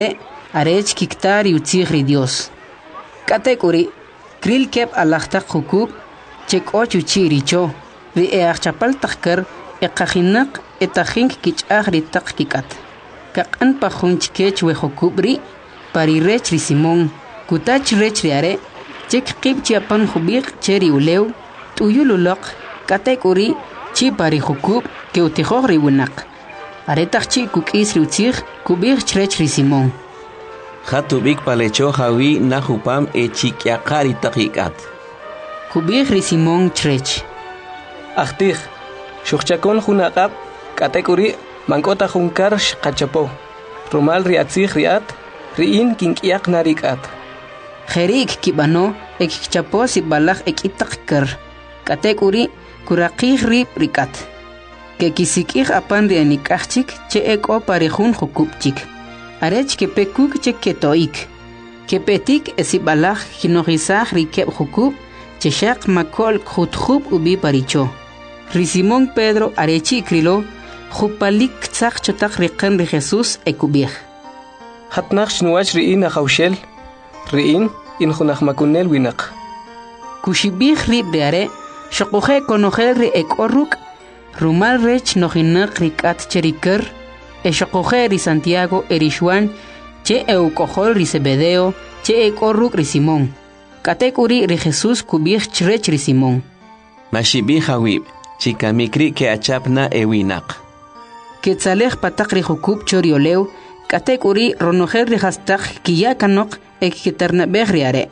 arech kiktar yutzigri Dios. Katekuri, kril kep alachtak hukub, chek ochu chiricho, ri chapal takkar, kajinak etahink kichagri tak kikat. Kakan pahunch kech we hukubri, parirech ri Simón, kutach rech riare, chek kip chiapan hubik cheri uleu, tuyululok, katekuri, chi pari hukub, ke utihogri winak. Aretachchi kukis riutzig, kubir chrech ri Simón. Hatubik palecho hawi nahupam chikyakari takikat. Kubir ri Simón chrech. Achtig, shuchakon hunakap, katekuri, mankota hunkar shkachapo. Rumal riatzig riat, riin kinkyak narikat. Jerik kibano, ekchapo si balak ekitakar. Katekuri, kurakig rip rikat. Que kisikig apan rianikachik, che eko parejun hukupchik. Arech que pekuk che ketoik. Que petik esibalach hinorizach rikeb hukub, che shak makol khutkhub ubi paricho. Risimón Pedro arechi krilo, hupalik tzach chotak rikan ri Jesús ekubich. Hatnach shnuach riin achaushel, riin in hunach makunel winak. Kushibich rib reare, shokuhe konogel ri ekorruk, rumal rech nohinak rikat cherikar, Eshokoje ri Santiago Erishwan, che eukohol ri Zebedeo, che ekorruk ri Simón. Katekuri ri Jesús kubich chrech ri Simón. Mashibi hawib, chikamikri ke achapna ewinak. Ketzalej patak ri hukub chorioleu, katekuri ronojer ri hastak kiyakanok ekiternabej ri are.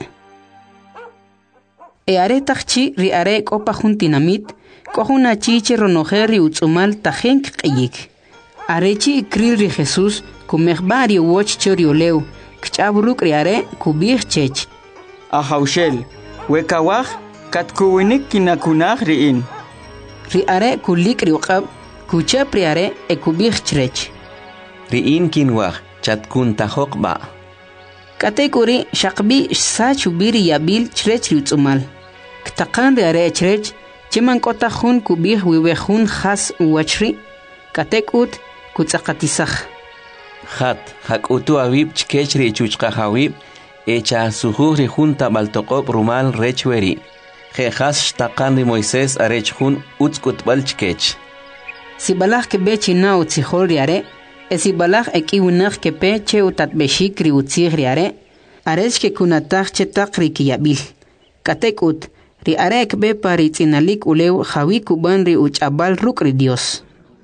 E are takchi ri are kopa juntinamit, kohuna chiche ronojer ri utzumal tajenk qiyik. Arechi kril ri Jesús, kumehbari woch chorioleu, kchaburuk riare, kubich chech. Ahaushel, wekawach, katkuwinik kinakunach riin. Riare kulik riukab, kuchap riare, e kubich chrech. Riin kinwach, chatkun tahokba. Katekuri, shakbi sachubiri yabil chrech riutzumal. Ktakan riare chrech, chiman kota hun kubich wiwehun has uwachri. Katekut, kutzakatisach. Hakutu awib chkechri chuchka hawib, echa suhuri junta baltokop rumal rechweri. Jejas shtakan ri Moisés arechjun utskut balchkech. Sibalach kebe china utzihol riare, esibalach ekiwinach kepe che utatbeshik ri utzih riare, arech ke kunatach chetak ri kiyabil. Katekut, ri are kebe paritzinalik uleu hawi kuban ri uchabal ruk ri Dios.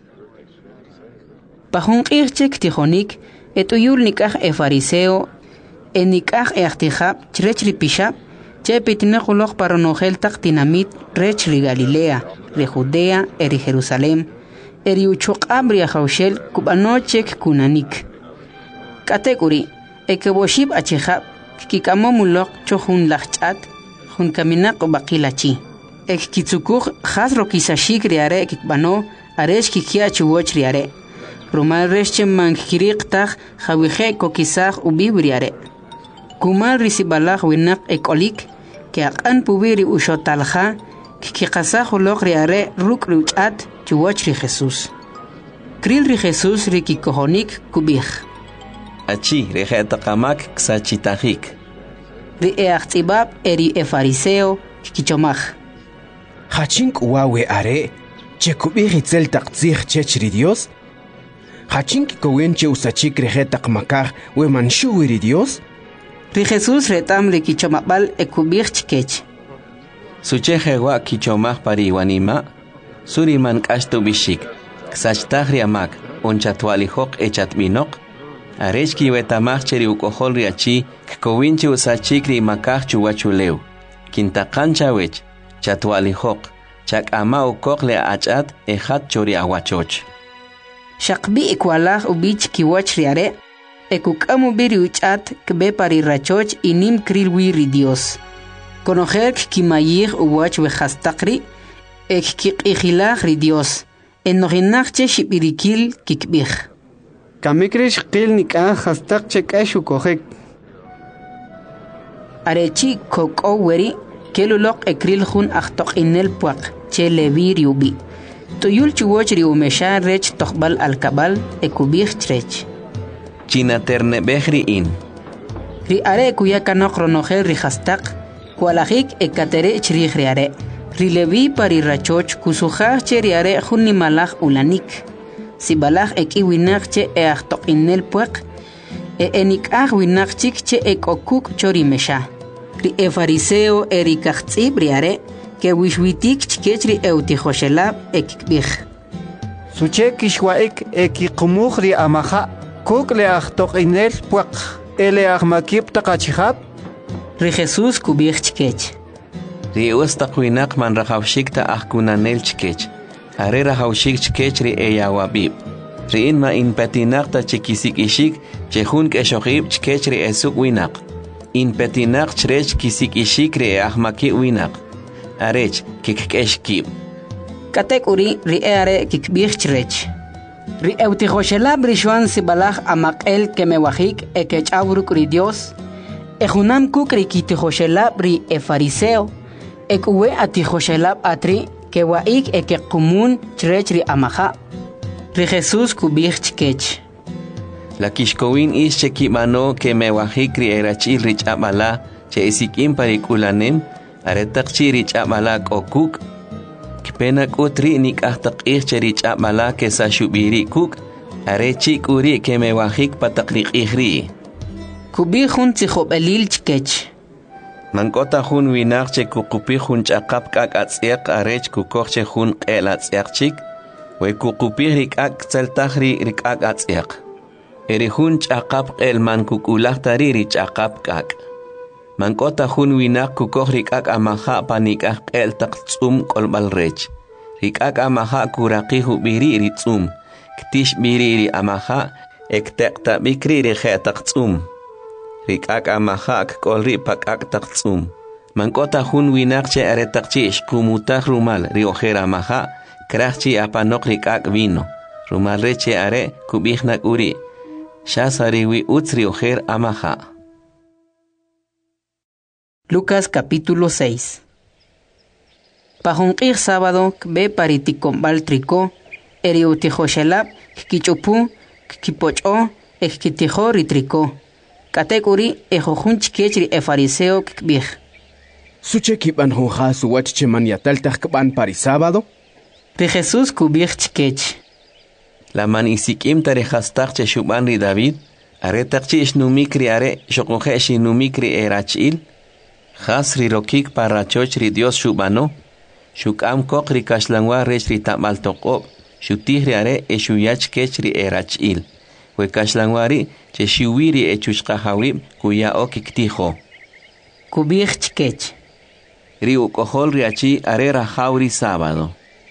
Pahun irchek tijonik, etuyul nikach fariseo, nikach echtijab, chrech ripishab, che pitinakulok paronogel taktinamit, rech ri Galilea, ri Judea, eri Jerusalem, eri uchok abri ahaushel, kubanochek kunanik. Katekuri, ekeboshib achijab, kikamomulok chohun lachchat, hun kaminak bakilachi. Ek kitsukuch hasro kisashik riare kikbano, arech kikia chuwoch riare. Rumal resche mankirik tag hawije kokisag ubibriare. Kumal risibalach winak ekolik, ke akan pubiri ushotalja, kikasag ulok riare ruk ruchat chuwach ri Jesús. Kril ri Jesús rikikohonik kubich. Achi rejetakamak ksachitahik. Ri eachtzibab eri fariseo kichomach. Hachink uawe are, che kubich itzel taktzich chech ri Dios? Hachink kowenche usachik rejetak makar we manshuwiri Dios? Ri Jesús retam ri kichomabal ekubich chkech. Suchejewa kichomach pari wanima, suriman kashtu bishik, ksachtaj riamak, onchatwalijok echatminok, arechki wetamach cheri ukohol riachi, kkowinche usachik ri makach chuwachuleu, kintakancha wech, chatwalijok, chak ama ukok le achat ejat chori awachoch. Shakbi ikwalach ubich kiwach riare, ekukamu biri uchat kbe pari rachoch inim kril wiri Dios. Conocer kimayir uwach wechastakri, ek kikihilach ri Dios, enohinachche shibirikil kikbich. Kamikrish qil nikah hastak chekashu kohek. Arechi koko weri, kelulok ekril hun achtok inel puak, che levir yubi. Tuyul chuwoch ri umesha rech tokbal alkabal ekubich trech. Chinaterne behriin. Ri are kuyakanok ronogel ri hastak, kualajik ekatere chrij ri are. Ri levi pari rachoch kusujaj che ri are junni malaj ulanik. Si balaj eki winak che eachtok innel puek, enik winak chik che okuk chori mesha. Ri fariseo erikachtzib ri are, que wishwitik chkechri eutijoshelab ekikbij. Suche kishwaik ekiqumuj ri amaja kuk le achtok inel puak ele ahmakib taqachihab. Ri Jesús kubij chkech. Ri ustaqwinak man rajawshikta ahkunanel chkech. Are rajawshik chkech ri eyawabib. Ri inma inpetinaqta chikisik ishik chejun keshoqib chkech ri esuk winak. Inpetinaq chrech kisik ishik ri ahmaki winak. Arech kikeshkib. Katek uri ri are kikbij chrech. Ri eutijoshelab rishuan si balaj amakel kemewajik ekechawruk ri Dios. Ejunam kuk ri kitijoshelab ri fariseo. Ekuwe atijoshelab atri kewaik ekekumun chrech ri amaja. Ri Jesús kubij chkech. La kishkowin is chekimano kemewajik ri erachil rich amala che isikim parikulanem. Aretak chirich amalak okuk. Kpena kutri nik ahtak ircherich amalak esa shubiri kuk. Arechi kuri kemewajik patakrik ihri. Kubi hun tzijob elil chkech. Mankota hun winak che kukupi hun chakap kak atziak arech kukok che hun el atziak chik. We kukupi rikak tzeltahri rikak atziak. Eri hun chakap el man kukulak tariri chakap kak. Mankota hun winak kukok rikak amaha panikak el taktsum kolbal rech. Rikak amaha kuraki hubiri ritsum. Ktish biriri amaha ektekta bikri rikhe taktsum. Rikak amaha kolri pakak taktsum. Mankota hun winak che aretakchi ishkumutak rumal riojer amaha krachchi apanok rikak vino. Rumal reche are kubihnak uri. Shasariwi utz riojer amaha. Lucas capítulo 6. Pajunqir sábado kbe pariticombal trico, eriutijoshelab, kichupu, kipocho, ekitijo ritrico. Katekuri ejojun chkechri fariseo kbij. Suche kiban honja su wachche man yataltaj kban pari sábado. Ri Jesús kubij chkech. La man isikim tarejastak che shuban ri David, aretakchi ishnumikri are shokoje shinumikri erachil. Hasri rokik para chochri Dios shubano, shukam kokri kashlangwa rechri tamal tokop, shutihri are e shuyach kechri erachil, we kashlangwari che shiwiri e chushkahawib kuya okiktijo. Kubij chkech. Ri ukohol riachi are rajauri sábado.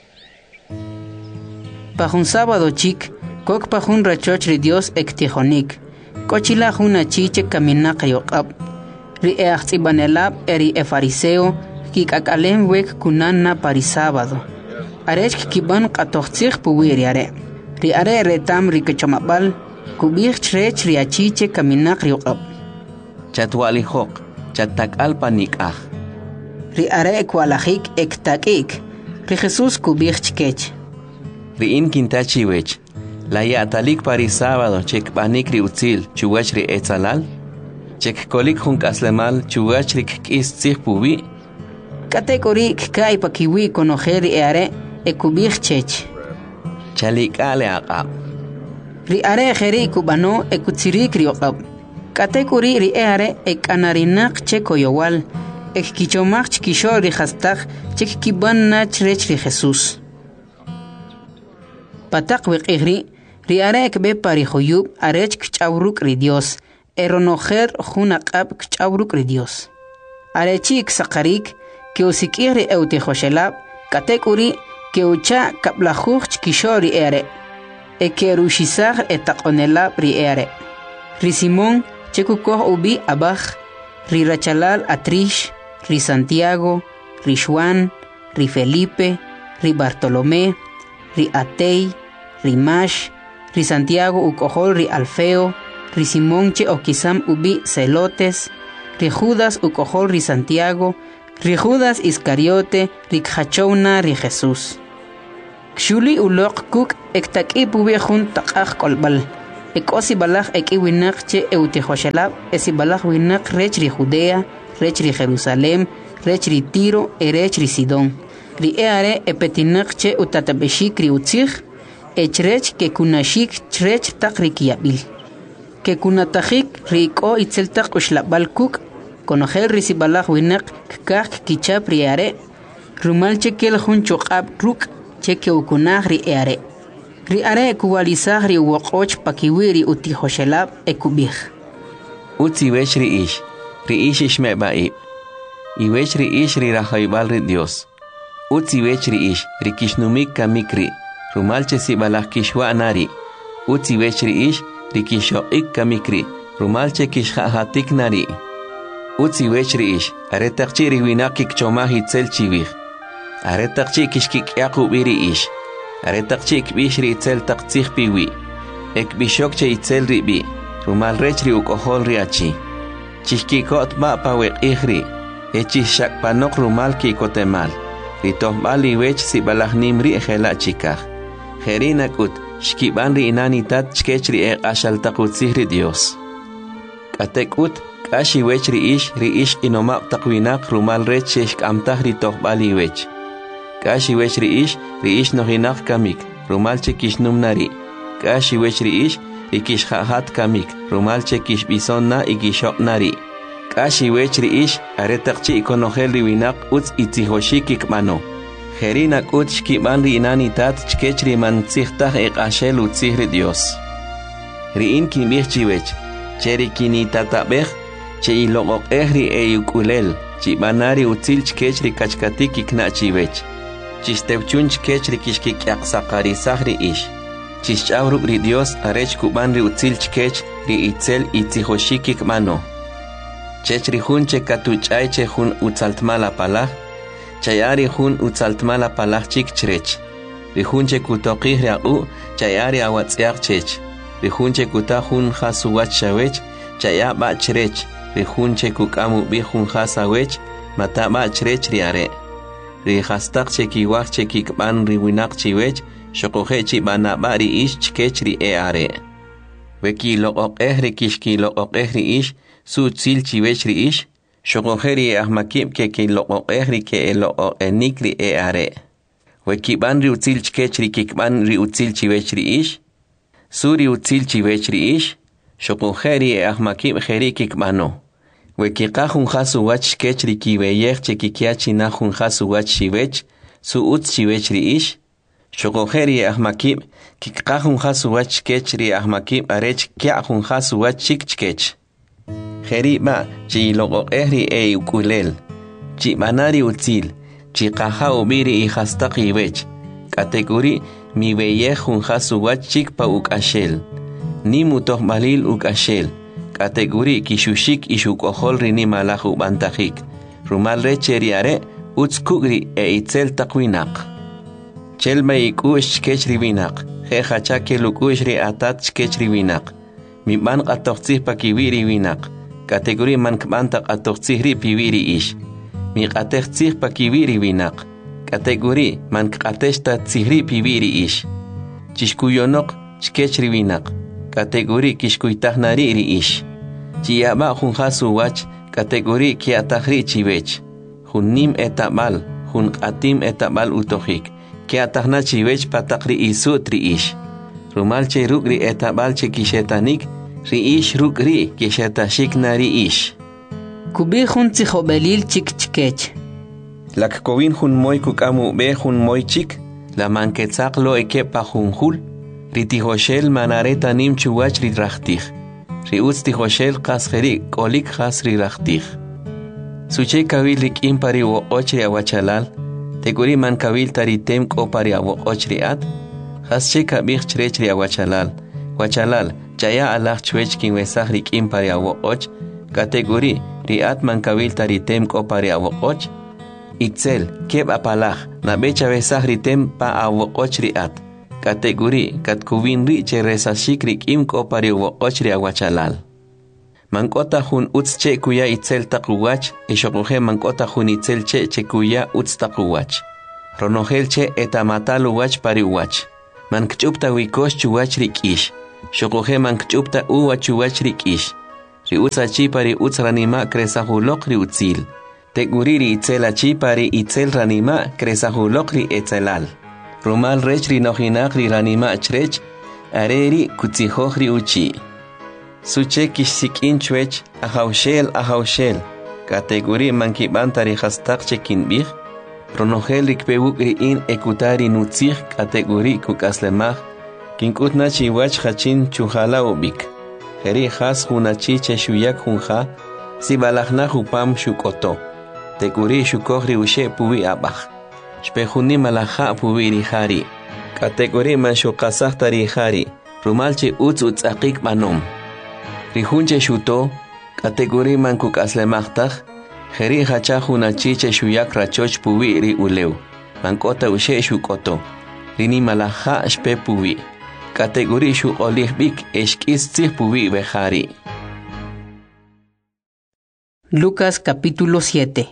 Pajun sábado chik, kok pajun rachochri Dios ektijonik, kochila juna chiche kaminak yokab. Ri eachzibanelab eri fariseo kikakalem wek kunana pari sábado. Arech kiban qatochtzig puwiri are. Ri are retam ri kechamabal kubij chrech ri achiche kaminak riuqab. Chatwalijok, chatakal panikaj. Ri are kualajik ektakik. Ri Jesús kubij chkech. Ri in kintachi wech. La yatalik pari sábado chek panik ri utzil chuwach ri etzalal. Chek kolik jun kaslemal chugachrik kis tzig pubi. Katekori kai pakiwi konojeri are ekubij chech. Chalik ale aqab. Ri are jeri kubano ekutzirik riokab. Katekori ri are ekanarinak chekoyowal. Ekkichomach chkisho ri hastak chek kiban na chrech ri Jesús. Patak wekigri ri are ekbe pari joyub arech kchawruk ri Dios. Eronojer junaqab kchawruk ri Dios. Arechik sakarik que usikiri eutijoshelab katekuri que ucha kablajuj chkishori ere. Ekerushisag etaqonelab ri ere. Ri Simón chekukoh ubi abaj. Ri Rachalal Atrish. Ri Santiago. Ri Juan. Ri Felipe. Ri Bartolomé. Ri Atei. Ri Mash. Ri Santiago ukohol ri Alfeo. Ri Simón che okisam ubi celotes, ri Judas ukohol ri Santiago, ri Judas Iscariote, ri khachouna ri Jesús. Kshuli ulok kuk ektakip ubi jun takaj kolbal, Ekosi balach eki winak che eutihoshalab, esi balach winak rechri Judea, rechri Jerusalem, rechri Tiro, rechri Sidón. Ri eare epetinak che utatabeshik ri utzich, echrech ke kunashik chrech takri kiabil. Que kunatahik riko itzeltak ushlabalkuk, konogel risibalach winak kak kichap riare, rumal chekel hun chokab ruk cheke ukunah riare. Riare kuwalisah ri wokoch pakiwiri utihoshelab ekubih. Utsi wech ri ish ishmebaib. I wech ri ish ri rahaibal ri Dios. Utsi wech ri ish ri kishnumik kamikri, rumal chesibalach kishwa nari. Utsi wech ri ish rikishoik kamikri, rumalche kishhahatik nari. Utsi wechri ish, aretakchi riwinakik chomahi tzel chivih. Aretakchi kishkik yakubiri ish. Aretakchi kbishri itzel taktzih piwi. Ekbishokche itzel ribi, rumal rechri ukohol riachi. Chishkikot ba pawek ihri, echishak panok rumal kikotemal. Ritohbali wech sibalahnim ri ejela Jerinak ut, shkiban ri inanitat chkechri ashal takutzihri Dios. Katek ut, kashi wech ri ish inomap takwinak rumal rech sheshk amtah ri tohbali wech. Kashi wech ri ish nohinak kamik, rumal chekish numnari. Kashi wech ri ikish hahat kamik, rumal chekish bisonna ikishok nari. Kashi wech ri ish, aretakchi ikonohel ri winak uts itzihoshikik mano. Jerinak ut shkiban ri inanitat chkechri man tzihtah ashel utzihri Dios. Riin kinbih chiwech, cheri kinitatabeh, che ilogok ehri eyukulel, chibanari utzil chkechri kachkatik ikna chiwech. Chistewchun chkechri kishkik yaksakarisahri ish. Chischawruk ri Dios arech kuban ri utzil chkech ri itzel itzihoshikik mano. Chechri hun che katuchay che hun utzaltmala palah, chayari hun utzaltmala palah chik chrech. Rihunche kutoqih riau, chayari awatziak chech. Rihunche kutahun hasuwach shawech, chaya ba chrech. Rihunche kukamu bihun hasawech, mata ba chrech riare. Rihastak chekiwach chekikban riwinak chiwech, shokohe chibana ba ri ish chkech ri eare. Weki loqok rikishki loqok ri ish, su tzil chiwech ri ish, shokoheri ahmakib ke loqok ri ke loqok nikri eare. Wekiban ri utzil chkech ri kikban ri utzil chiwech ri ish, suri utzil chiwech ri ish, shokoheri ahmakib heri kikbano. Wekikahun hasu wach chkech ri kiweyech chekikiachi nahun hasu wach chiwech, su utz chiwech ri ish, shokoheri ahmakib kikahun hasu wach chkech ri ahmakib arech kiahun hasu wach chik chkech. Heri ba chi loqok ri ukulel, chi manari utzil, chikaha ubiri ihastaki wech, kategori mi weyejun hasu wach chikpa ukashel, ni mutoh malil ukashel, kategori kishushik ishukohol rini malahu bantajik, rumal recheriare utskugri itzel takwinak. Chelma ikush chkech riwinak, hechachake lukush ri atat chkech riwinak, mi ban qatoqtzih pakiwiri winak, kategori man kbantak atoqtzih ri piwiri ish. Mi qatech tzih pakiwiri winak. Kategori man qateshta tzihri piwiri ish. Chishkuyonok chkechri winak. Kategori kishkuytahnari ri ish. Chiyaba hun hasu wach. Kategori kiatahri chiwech. Hun nim etabal. Hun qatim etabal utohik. Kiatahna chiwech patakri isutri ish. Rumalche rukri etabal che kishetanik. Ri ish rukri kishetashik nari ish. Kubi hun tzihobelil chik chkech. Lak kovin hun moy kukamu be hun moy chik, la manketzak lo ekepa hun hul, ritihoshel manareta nim chuwach ridrachtih, riutz tihoshel kasjeri kolik has ridrachtih. Suche kawil lik impari wo ochri awachalal, teguri man kawil taritem kopari awo ochri at, has che kabich chrechri awachalal, wachalal, chaya alach chwech kin wesah lik impari awo och, kategori riat man kawil taritem kopari awokoch, itzel keb apalach na becha besah ritem pa awokoch riat, kategori kat kuvin ri che resashik rik im kopari awokoch ri awachalal. Mankota hun utz che kuya itzel takuwach, eshokuhe mankota hun itzel che kuya utz takuwach. Ronohel che etamatalu wach pari wach. Mankchupta wikosh chuwach rik ish. Xokoje mankchupta uwa chuwach rikish. Ri utsa chipa ri uts ranima kresahulok ri utzil. Teguri ri itzela chipa ri itzel ranima kresahulok ri etzelal. Rumal rech ri nojinak ri ranima chrech. Areri kutzihoj ri uchi. Suche kishsikin chwech ahaushel. Kategori mankibanta ri hastak chekinbih. Pronogel rikpewuk ri in ekutari nutzih kategori kukaslemah. Kinkutna chiwach hachin chuhala ubik. Heri has hunachi cheshuyak hunja. Sibalachna hupam shukoto. Teguri shukogri ushe puwi abach. Shpehuni malaha puwi rihari. Kategori man shukasah tarihari. Rumalche utz akik manom. Rihunche shuto. Kategori man kukaslemachtaj. Heri hacha hunachi cheshuyak rachoch puwi ri uleu. Mankota ushe shukoto. Rini malaha shpe puwi. Kategori shu olihbik eshkis puwi behari. Lucas capítulo 7.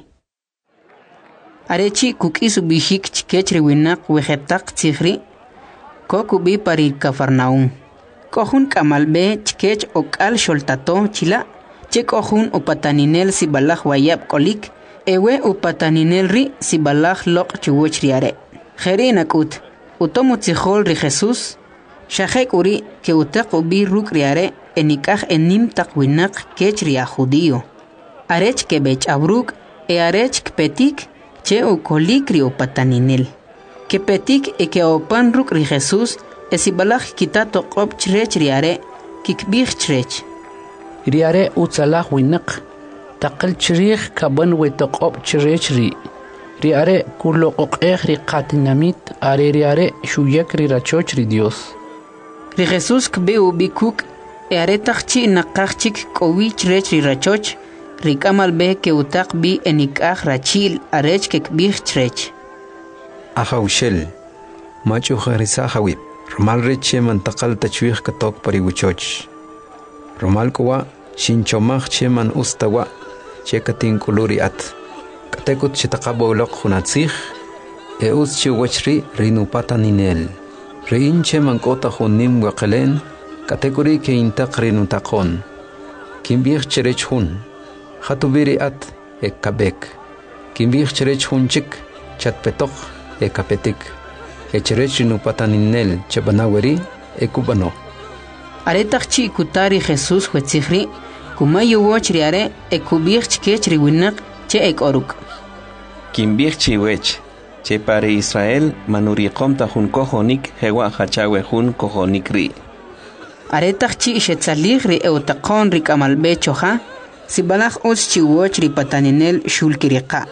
Arechi kukisu bishik chikech riwinak wejetak tzihri. Kokubi pari Cafarnaum. Kohun kamalbe chikech okal sholtato chila. Chekohun upataninel sibalach wayab kolik. Ewe upataninel ri sibalach lok chuwoch riare. Jeri nakut. Utomu tzihol ri Jesús. Shahek uri que utak ubi ruk riare enikaj enim takwinak kech ria judío. Arech que bech abruk arech petik che ukolik ri upataninel. Que petik que opan ruk ri Jesús esibalach kitato qop chrech riare kikbich chrech. Riare utsalah winak taqal chrich kaban wetoqop chrech ri. Riare kuloqoqeh ri qatinamit are riare shuyak ri rachoch ri Dios. Ri Jesús kbe ubikuk aretachchi naqachchik kowich rech ri rachoch ri kamal be ke utak bi enikaj rachil arech kekbich chrech. Ahaushel machu kharisa hawib romal reche mantaqal tachwih katok pariwuchoch. Romal kowa shinchomach cheman ustawa chekatin kuluri at. Katekut chitaqabawlok hunatzich eus chiwachri rinupata ninel. Reinche mankota hunim waqelen kategori ke intaqri nutaqon kimbich cherech hun khatubiri at ekabek kimbich cherech hunchik chatpetok ekapetik cherech nupataninel chabanaweri ekubano Aretachchi kutari Jesús huetzihri kumayu wochriare ekubich kechri winak che ekoruk Kimbich chiwech che para Israel manuriqom tajun kojonik hewa hachawe jun kojonik ri. Aretachchi shetzalig ri eutaqon ri kamalbe choja sibalach os chiwoch ri pataninel shulkiriqa.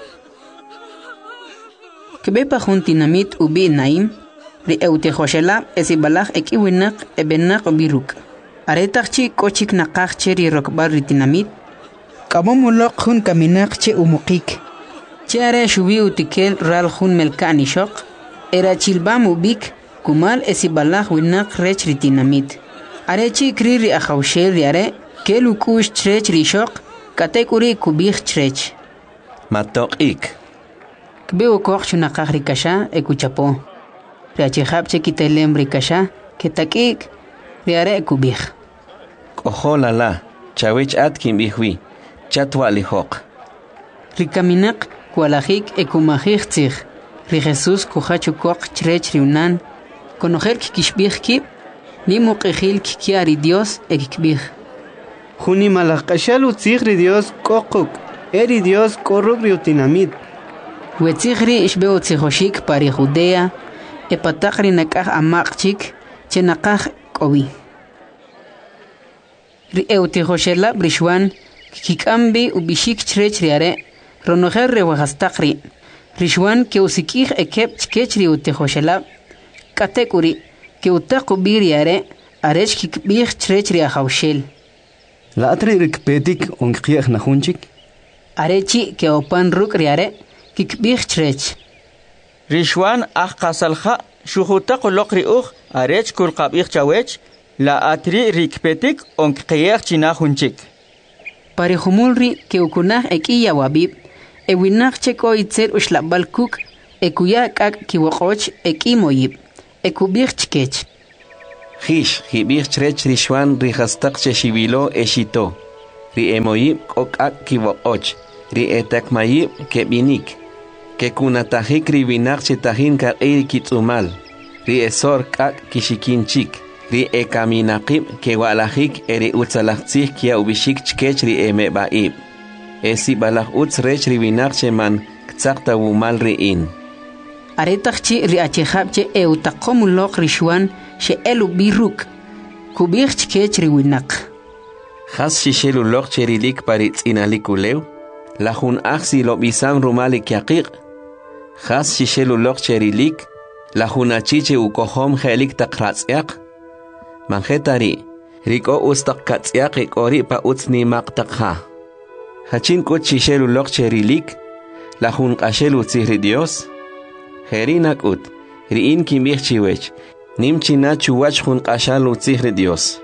Kbepa jun tinamit ubi naim ri eutejoshela esibalach ekiwinak ebenak biruk. Aretachchi kochik naqachche ri rokbar ri tinamit kabomulok jun kaminak che umukik. Chare shubi utikel ral jun melkani shok era chilbam ubik kumal esibalach winak rech ritinamit arechi kriri ahaushel riare kelukush chrech rishok katekuri kubich chrech Matokik kbeu koch chunaqaj rikasha ekuchapo riachihab chekitelem rikasha ketakik riare kubich Koholala chawich atkin bihwi chatwalihok Rikaminak kualajik ekumajik tzig. Ri Jesús kuchachukok chrech riunan. Konojer kikishbihki ni muqijil kikiari Dios ekikbih. Juni malakashal utzig ri Dios kokuk. Eri Dios korruk riutinamit. Wetzigri ishbeo tzijoshik pari Judea. Epatakri nakaj amakchik chenakaj kobi. Ri eutijoshela brishwan kikambi ubishik chrech riare. Ronojer rewahastakri. Rishwan ke usikij ekep chkechri utejoshela. Katekuri ke utakubiriare arech kikbih chrechri ahaushel. La atri rikpetik onkiech nahunchik. Arechi ke opan ruk riare kikbih chrech. Rishwan kasalha shuhutak lokri arech kulqabih chawech la atri rikpetik onkiech chinahunchik. Parihumulri ke ukunah ekiya wabib. Ewinak cheko itzer ushlabal kuk ekuya kak kiwokoch ekimoyib ekubich chkech. Hish hibich trech rishwan rihastak cheshibilo eshito. Ri emoyib kokak kiwokoch. Ri etakmayib kebinik. Ke kunatajik ribinak chetahin ka kitsumal. Ri esor kak kishikinchik. Ri ekaminakib ke walajik eri utzalachtzih kia ubishik chkech ri emebaib. Esi balach utz rech ribinak cheman ktsakta wumal riin. Aretachchi ri achejabche eutakomulok rishwan she elu biruk. Kubich chkech riwinak. Has shishelulok cherilik paritz inalikulew. Lahun aksi lo bisam rumalik yaqiq. Has shishelulok cherilik. Lahun achiche ukohom helik takratziak. Manjetari. Riko ustak katziak ikori pa utsni maktakha. Hachin kut shishelulok cherilik. Lahun ashelu tzihri Dios. Herinak ut. Riin kimbich chiwech. Nimchina chuwach hun ashalu tzihri Dios.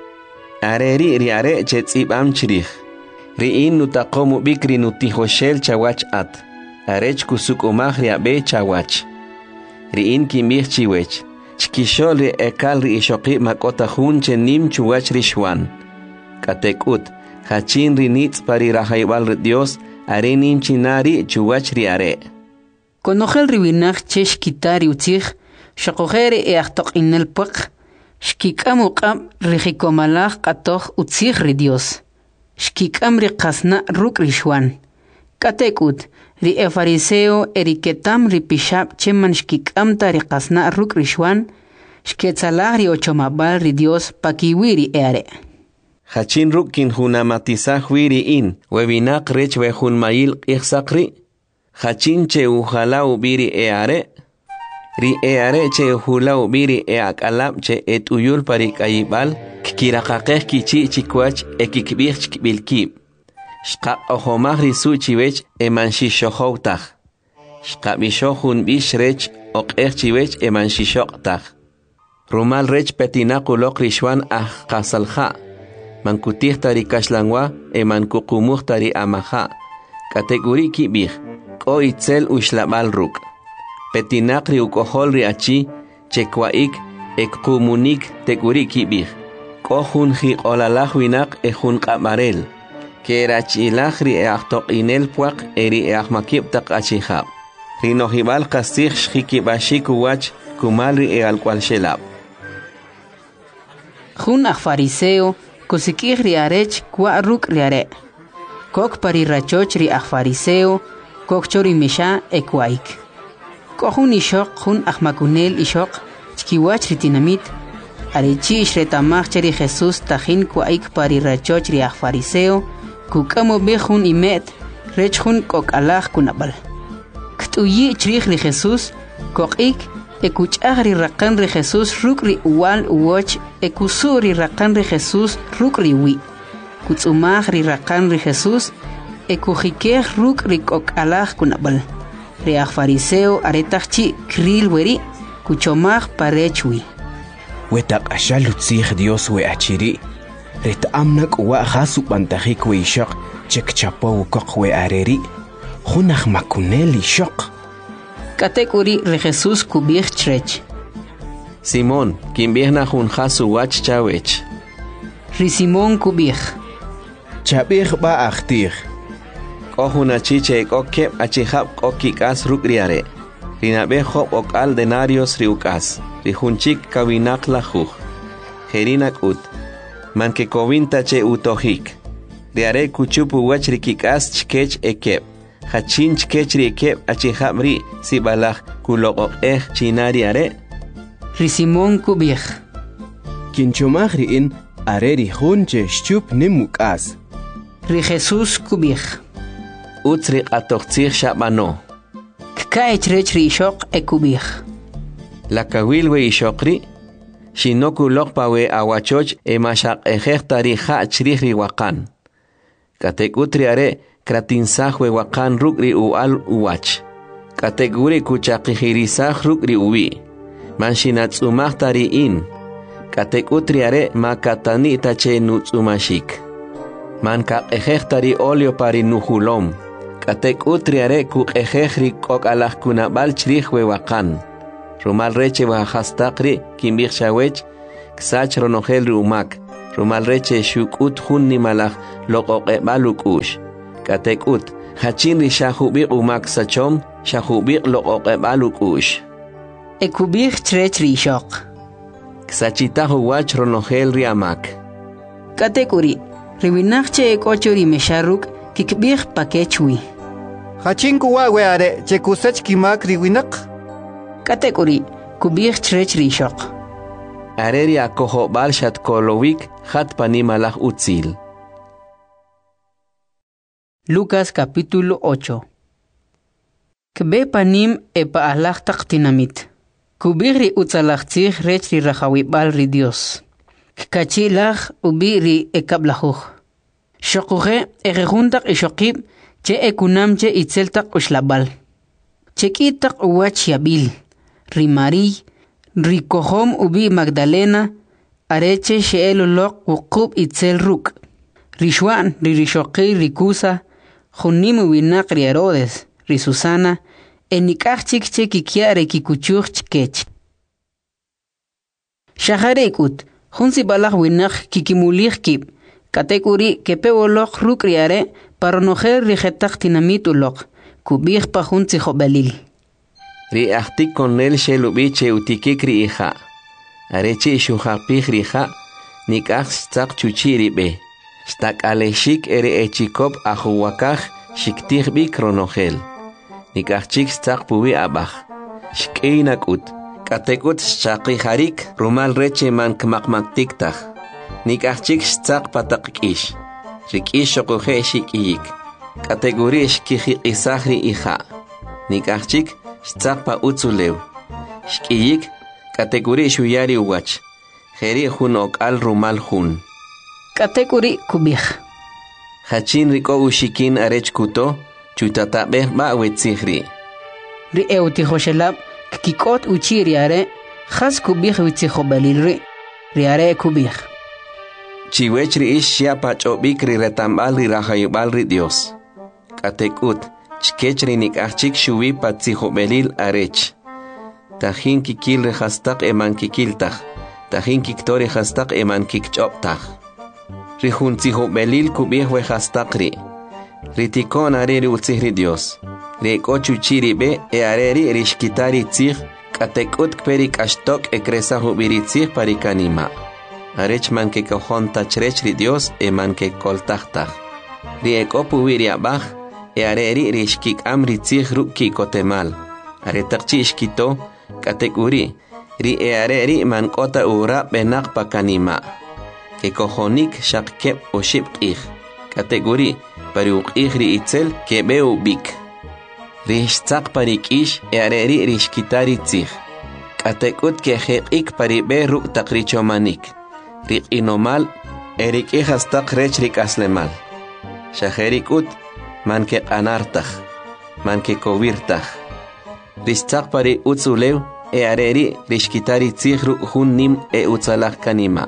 Areri riare chetzib am chirich. Riin nutakomu bikri nutihoshel chawach at. Arech kusuk umach riabe chawach. Riin kimbich chiwech. Chkishol ri ekal ri ishoqi makota hun chenim chuwach rishwan. Katekut. Hachin rinitz pari rahaibal Dios. Are nimchinari chuwach riare. Konogel ribinach chesh kitari utzich. Shakogere eachtok inel puak. Shkikam uqam rihikomalach katoch utzich ri Dios. Shkikam ri kasna ruk rishwan. Katekut, ri fariseo eriketam ri pishab cheman shkikam ta ri kasna ruk rishwan. Shketzalah ri ochomabal ri Dios pakiwiri eare. Hachin rukin hunamatizah wiri in. Webinak rech wehun mayil ichsakri. Hachin che uhala ubiri eare. Ri eare che hula ubiri eakalab che etuyul parik ayibal. Kikirakakeh kichi chikwach ekikbich chikbilkib. Shka ohomah risu chiwech emanshishohoutach. Shka bishohun bish rech okeh chiwech emanshishoktach. Rumal rech petinakulok rishwan kasalha. Mankutih tari kashlangwa emankukumuh tari amaha. Kategori kibih. Ko itzel ushlabal ruk. Petinak ri ukohol ri achi. Chekwaik ekumunik teguri kibih. Kohun hi olalah winak ehun kamarel. Kerachilach ri eachtok inel puak eri eachmakib tak achihab. Rinohibal kasih shikibashik uwach kumal ri ealkwal shelab. Jun fariseo kusikih ri arech kwa ruk ri are. Kok pari rachoch ri fariseo kok chori misha ekwaik. Kohun ishok jun makunel ishok chkiwach ri tinamit. Arechi ishretamach cheri Jesús tajin kwaik pari rachoch ri fariseo kukamo bejun imet rech jun kok alach kunabal. Ktuyi chrich ri Jesús kokik ekuchah ri rakan ri Jesús ruk ri uwal uwoch ekusur ri rakan ri Jesús ruk ri wi. Kutzumach ri rakan ri Jesús ekujikeh ruk ri kok alach kunabal. Ri fariseo aretachchi kril weri kuchomach parechwi. Wetak ashalu tzih Dios we achiri. Ret amnak wa khasu bantahik we ishaq. Chek chapo kok we areri. Junach makunel ishaq. Katekuri re Jesús kubich trech. Simón, quien viene jun khasu wach chawech. Ri Simón kubich. Chabich ba achtir. Kohuna chiche kokke achihab kokikas rukriare. Rinabe hop okal denarios riukas. Rijunchik kawinak lajuj. Jerinak ut. Manke kovinta che utohik. Riare kuchupu wach rikikas chkech ekep. Hachin chkech rikep achihabri sibalach kulok chinari are. Ri Simón kubich. Kinchomach riin are rijunche shchup nimukas. Ri Jesús kubich. Utzrik atochtzir shabano. Kkaech rech ri ishok ekubich. La kawilwe ishokri. Shinoku lokpawe awachoch emashak ejektari ha chrihri wakan. Katekutri are kratinsahwe wakan rukri ual uwach. Kateguri kuchakihirisah rukri uwi. Manshinatsumahtari in. Katekutri are makatani tache nutsumashik. Mankak ejektari olio pari nuhulom. Katekutri are kuk ejehri kok alah kunabal chrihwe wakan. Rumal reche wahastakri kimbich shawech ksach ronogel ri umak rumal reche shukut hun nimalaj loqoqe balukush katekut hachin ri shahubiq umak sachom shahubiq loqoqe balukush Ekubih trech ri shok. ksachita huwach ronogel ri amak Katekuri, riwinakche ekochori mesharuk kikbih pakechwi. Hachinku wawe are chekusach kimak riwinak. Katekuri, kubih trech ri shok. areri akoho balshat kolowik hat panimalaj utzil. Lucas capítulo 8. Kbe panim epa alach taktinamit. Kubiri utzalachtzich rech ri rachawibal ri Dios. Kachilach ubiri ekablahuch. Shokuhe erejuntak ishokib che ekunamche itzeltak ushlabal. Chekitak uwach yabil. Ri Mari, ri kohom ubi Magdalena, areche sheelolok wukub itzel ruk. Ri Shwan, ri rishoki ri Kusa, junim winak ri Herodes, ri Susana, enikachik che kikiare kikuchuch chkech. Shaharekut, junsi balach winak kikimulich kib, katekuri kepewolok ruk riare, paronojer rijetak tinamitulok, kubich pa junsi jobelil. Ri ahtik konel shelubiche utikik ri iha. Areche shuhapich riha, nikach stak chuchiri be. Stak aleshik ere echikop ahuwakach shiktich bi kronogel. Nikachik stak puwi abach. Shkeinakut. Katekut shaki harik rumal reche man kmakmaktiktach. Nikachik stak patakish. Rikish shokuhe shikiyik. Kategori shkihi isahri iha. Nikachik stak pa utzulew. Shkiyik kategori shuyari uwach. Heri hun ok al rumal hun. Katekuri kubih. Hachin riko ushikin arech kuto, chutatabeh ba wetzihri. Ri eutihoshelab, kikot uchiriare, has kubih witzihobalilri. Riare kubih. Chiwechri ish shiapach obik ri retambal ri rahayubal ri Dios. Katekut, chkechri nikachik shuwi patzihobelil arech. Tahin kikil rehastak eman kikiltach. Tahin kiktori hastak eman kikchoptach. Rihun tzihobelil kubih wehastakri. Ritikon areri utzihri Dios. Reko chuchiri be e areri rishkitari tzih. Katekut kperi kashtok ekresa hubiri tzih parikanima. Arech man ke kohon tachrech ri Dios e man ke koltachtach. Rieko puwiri abach e areri rishkik amri tzih ruki kotemal. Aretakchi ishkito katekuri. Ri e areri man kota ura benak pakanima. Que cojonik shakep o shipqih. Kategori pariuqih ri itzel que beu bik. Rishtzak parikish e areri rishkitari tzih. Katekut que jekik paribe ruk takrichomanik. Rik inomal erikih hastak rech rik aslemal. Shaherikut man ke anartach. Man ke kovirtach. Rishtzak pari utzulew e areri rishkitari tzih ruk hun nim e utzalach kanima.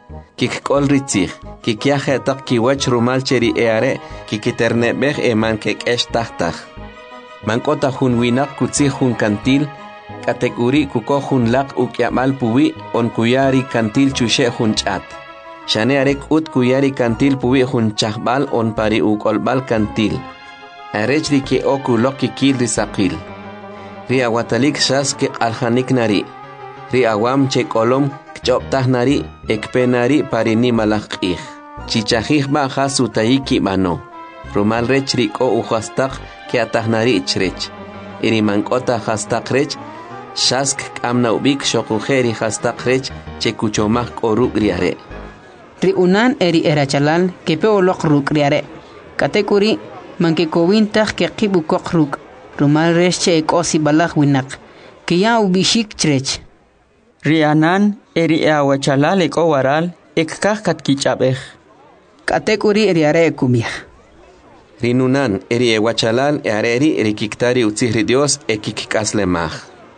Kikol ritzich, kikiaje tak kiwach rumal cheri eare, kikiternebech man kek tachtach. Mankota hun winak kutzich hun kantil, kategori kuko hun lak ukyamal puwi on kuyari kantil chushe hun chat. Shane arek ut kuyari kantil puwi hun chahbal on pari ukolbal kantil. Arechri ke oku lok kikil risakil. Ri awatalik shas ke alhanik nari. Ri awam che kolom Choptah nari ekpenari parini malakih. Chichahih ba hasutayiki mano. Rumal rech riko uhastak ke atah nari chrech. Iri mankota hastak rech. Shask amna ubik shokuheri hastak rech chekuchomah koruk riare. Ri unan eri erachalal ke peolok ruk riare. Katekuri manke kowintah ke kibu kokruk. Rumal rech che ekosi balak winak. Ke ya ubishik chrech. Rianan eri awachalal eko waral ekkah katkichapej. Katekuri eriare kumih. Rinunan eri ewachalal areri rikiktari utzihri Dios ekikaslemach.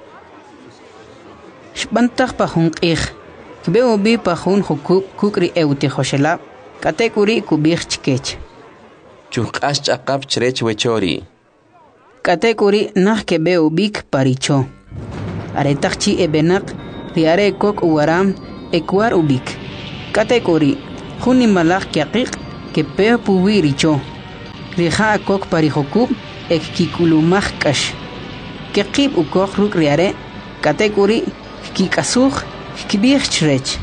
Shbantach pahun qih. Kbeu bi pahun hukuk kukri eutihoshelab. Katekuri kubih chkech. Chukash chakap chrech wechori. Katekuri nah kebeu bik paricho. Aretakchi ebenak riare kok uwaram ekwar ubik. Katekori, juni malak kiaqiq, que peo puwi richo. Rija akok parijokub, ek kikulumaj kash. Kekib ukok ruk riare, katekori, kikasuj, kibij chrech.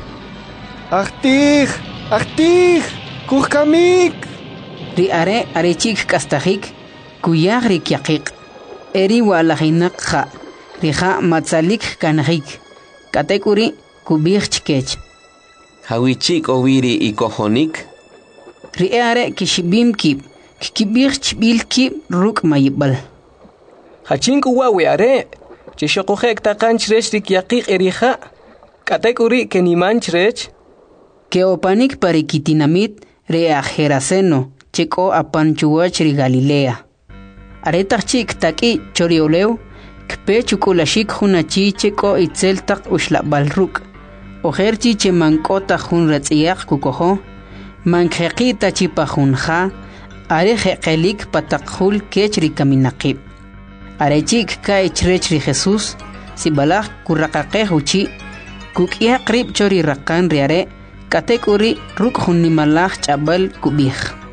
Achtij, kukamik. Riare arechik kastajik, kuyag rikiaqiq. Eri walajinak ja, rija matzalik kanajik. Katekori, kubij chkech. Hawichik oviri ikojonik. Riare kishibim kib, kibij chbil kib ruk mayibal. Hachinku wawe are. Chishokojek takan chrech rikiaqiq erija. Katekori keniman chrech. Que opanik parikitinamit reajeraceno, checo apanchuachri Galilea. Aretachik taki chorioleu, kpe chukulashik hunachi checo itzeltak ushlabalruk. Ojerchi che mankota hun ratziak kukojo, mankjeqita chipajunja, arejeqelik patakjul kechri kaminakib. Arechik ka ichrechri Jesús, sibalaj kurraqaqejuchi, kukia krib chori rakan riare, katekuri ruk hunimalaj chabal kubij.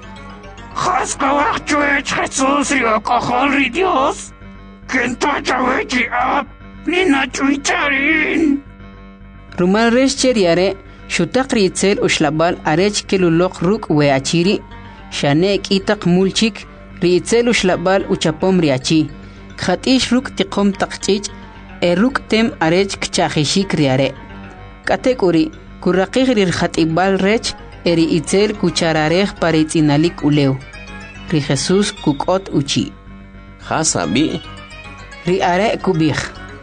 Jaskawak chuech Jesús rio cojol ri Dios. Kenta chawechi ap, nina chuicharin. Rumal recher yare, shutak ritzel ushlabal arech kelulok ruk weachiri, shanek itak mulchik, ritzel ushlabal uchapom riachi, khatish ruk tiqom takchich, ruk tem arech kchajishik riare. Katekuri, kurraqig rir khatibal rech, eri itzel kuchararej paritzinalik uleu. Ri Jesús kukot uchi. Hasabi. Ri are kubij.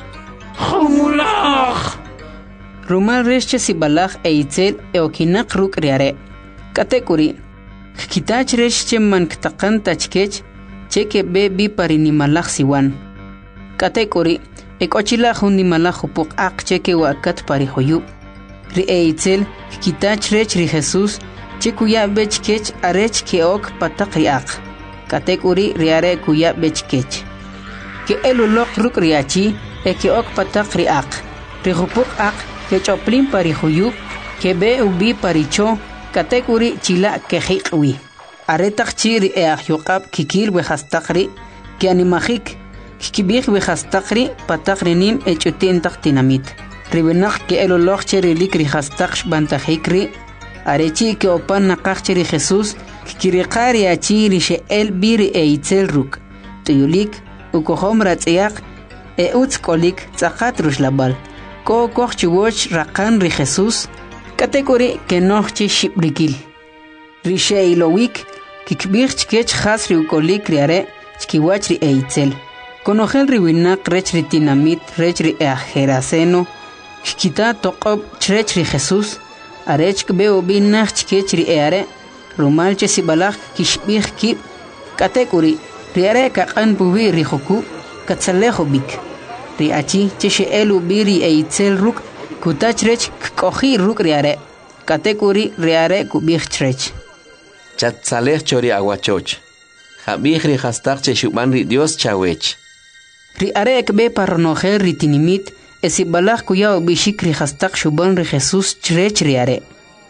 Humulaj. Rumal reche sibalaj itzel eokinak ruk riare. Katekuri. Kitach reche man ktaqan tachkech, cheke bebi parinimalaj siwan. Katekuri. Ekochila hundimalaj upuk ak cheke wakat parihoyub. Ri eitzel kitach rech ri Jesús chekuya bechkech arech keok patak riak. Katekuri riare kuya bechkech. Ke elulok ruk riachi keok patak riak. Rihupuk ak ke choplin parihuyub ke be ubi paricho katekuri chila kejiqwi. Aretak chiri eahyuqab kikil wehastakri ke animajik kikibij wehastakri patak rinim echutin taktinamit. Ribenak ke elolog cheri likri hastaksh bantajikri, arechi ke opan nakak cheri Jesús, kirikari achiri she el biri itzel ruk. Tuyulik, ukohom ratziak, utskolik tzakat rushlabal. Ko koch chiwoch rakan ri Jesús, katekori ke nochi shibrikil. Rishe ilowik, kikbich chkech has riukolik riare, chkiwach ri itzel. Konogel riwinak rech ritinamit, rech ri eajeraceno, Kita toqob chrech ri Jesús, arech kbeo binach chkech ri eare, rumal che sibalach kishbich kib, katekuri, riare kaqan bubi ri joku, katzalejo bik. Ri achi che she elu biri eitzel ruk, kutach rech kohi ruk riare, katekuri riare kubich chrech. Chatzalech chori aguachoch. Jabich ri hastak che shuban ri Dios chawech. Ri are kbe parnojer ri tinimit, esibalaj kuya bishik ri hastak shuban ri Jesús chrech riare.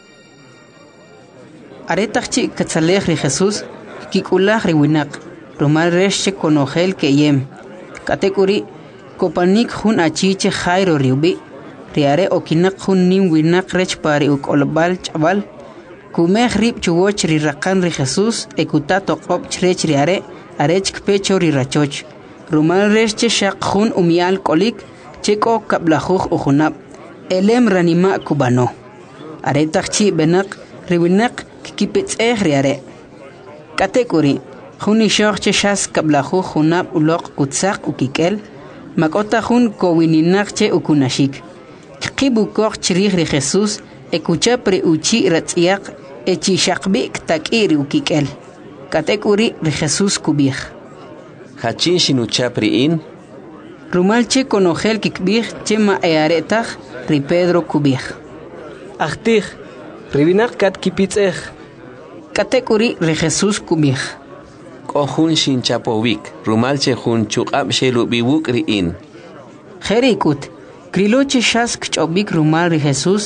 Aretachchi katzalej ri Jesús, kikulaj ri winak, rumal resche konogel ke yem. Katekuri, kopanik hun achiche jairo riubi, riare okinak hun nim winak rech pari ukolbal chabal, kumej rib chuwoch ri rakan ri Jesús, ekutato qop chrech riare, arech kpecho ri rachoch. Rumal resche shak hun umial kolik, cheko kablajuj ujunab, elem ranima kubano. Aretachchi benak, riwinak kikipetz riare. Katekuri, juni shoche shas kablajuj junab ulok kutzak ukikel, makota jun kowininak ukunashik. Kibu koch chirih ri Jesús, ekuchapre uchi ratziak, echi shakbi ktakiri ukikel. Katekuri ri Jesús kubij. Hachin shinuchapri in, Rumalche konogel kikbij chema earetaj ri Pedro kubij. Achtij, ribinak kat kipitzej. Katekuri ri Jesús kubij. Kohun shinchapovik, rumalche hun chukab shelubiwuk ri in. Jerikut, kriloche shas kchobik rumal ri Jesús,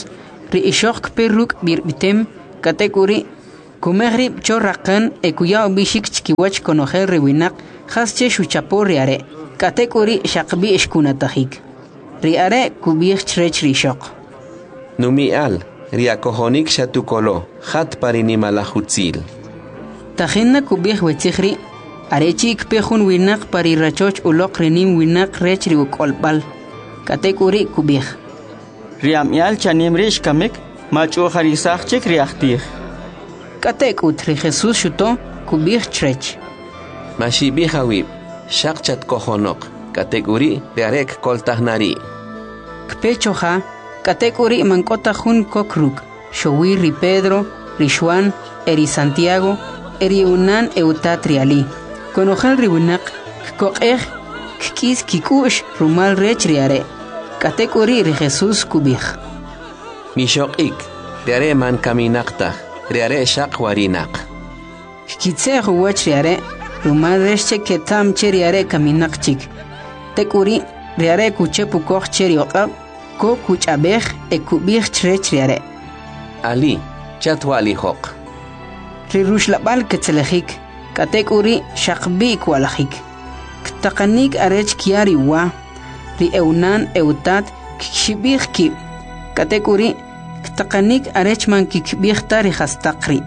ri ishok perruk birbitem katekuri kumehri chorrakan ekuya bishik chkiwach konogel riwinak khasche shuchapo riare katekuri shaqbi ishkunatahik riare kubih chrech rishok Numial riakohonik shatukolo hat parinimalahutzil Tajinna kubih wetsikhri arechi ikpehun winak parirachoch uloq renim winak rech riukolbal katekuri kubih Riamial chanim rish kamek machu harisachchik riachtir Katekut ri Jesus shuto kubih chrech Mashibi hawib shaqchat kohonok katekuri riarek koltahnari Kpechoja katekuri mankota jun kokruk showi ri Pedro ri Juan eri Santiago eri unan eutatriali konojel ri winak kokej kis kikush rumal rech riare katekuri ri Jesus kubih Mishokik riare man kaminakta riare shaq warinak kitse huwach riare rumal rech ketam cheriare kaminakchik tekuri riare kuchepu koj cherioqab ko kuchabej ekubih chrech riare Ali chatwali hoq ri rushlabal ketzelejik katekuri shaqbi kwalajik ktaqanik arech kiari wa ri eunan eutat kshibih ki katekuri ktaqanik arech man kikbih tari hastaqri